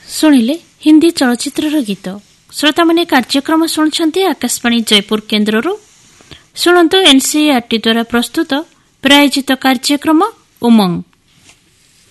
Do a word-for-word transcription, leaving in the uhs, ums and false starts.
ଶୁଣିଲେ ହିନ୍ଦୀ ଚଳଚ୍ଚିତ୍ରର ଗୀତ। ଶ୍ରୋତାମାନେ କାର୍ଯ୍ୟକ୍ରମ ଶୁଣୁଛନ୍ତି ଆକାଶବାଣୀ ଜୟପୁର କେନ୍ଦ୍ରରୁ। ଶୁଣନ୍ତୁ ଏନ୍ସିଇଆରଟି ଦ୍ୱାରା ପ୍ରସ୍ତୁତ ପ୍ରାୟୋଜିତ କାର୍ଯ୍ୟକ୍ରମ ଉମଙ୍ଗ।